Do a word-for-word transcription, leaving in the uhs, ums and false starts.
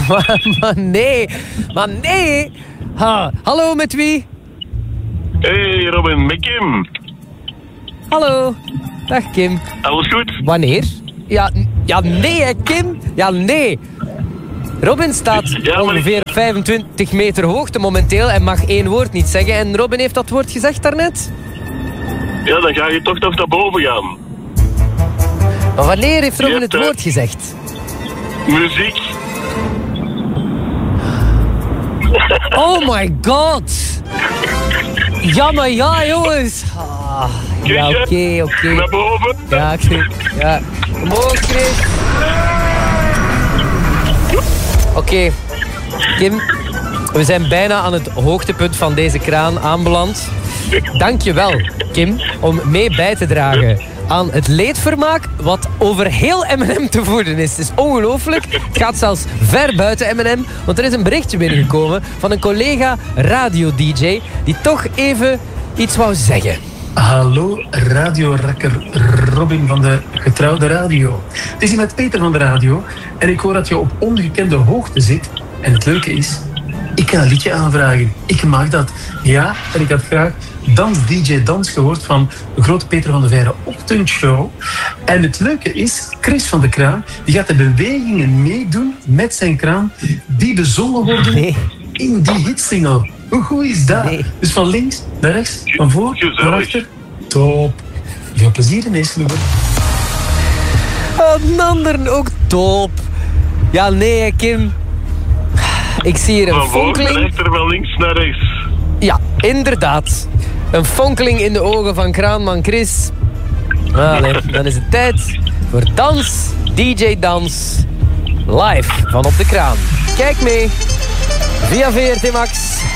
maar, maar nee. Maar nee. Ha. Hallo, met wie? Hey Robin, met Kim. Hallo. Dag Kim. Alles goed? Wanneer? Ja, ja nee hè, Kim. Ja, nee. Robin staat ja, ongeveer op vijfentwintig meter hoogte momenteel en mag één woord niet zeggen. En Robin heeft dat woord gezegd daarnet. Ja, dan ga je toch nog naar boven gaan. Maar wanneer heeft Robin hebt, het woord gezegd? Muziek. Oh my god. Ja, maar ja, jongens. Ah, ja, oké, okay, oké. Okay. Naar boven. Ja, oké. Okay. Ja. Omhoog, Chris. Oké. Okay. Kim, we zijn bijna aan het hoogtepunt van deze kraan aanbeland. Dank je wel, Kim, om mee bij te dragen aan het leedvermaak wat over heel M en M te voeden is. Het is ongelooflijk. Het gaat zelfs ver buiten M en M. Want er is een berichtje binnengekomen van een collega radio-D J die toch even iets wou zeggen. Hallo, radiorakker Robin van de Getrouwde Radio. Het is hier met Peter van de radio en ik hoor dat je op ongekende hoogte zit. En het leuke is, ik kan een liedje aanvragen. Ik mag dat. Ja, en ik had graag Dans D J Dans gehoord van de grote Peter van de Veire ochtendshow. En het leuke is, Chris van de Kraan, die gaat de bewegingen meedoen met zijn kraan die bezongen worden nee. in die hitsingle. Hoe goed is dat? Nee. Dus van links naar rechts, van voor naar achter. Top. Veel plezier in Eesloeber. Een ander ook top. Ja, nee, Kim. Ik zie hier een van fonkeling. Van voor, van links naar rechts. Ja, inderdaad. Een fonkeling in de ogen van kraanman Chris. Allee, dan is het tijd voor Dans, D J Dans, live van Op de Kraan. Kijk mee via V R T Max.